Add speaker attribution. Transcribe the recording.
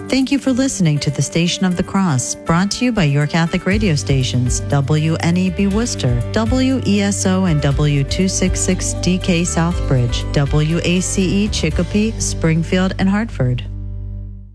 Speaker 1: Thank you for listening to the Station of the Cross, brought to you by your Catholic radio stations, WNEB Worcester, WESO and W266DK Southbridge, WACE Chicopee, Springfield, and Hartford.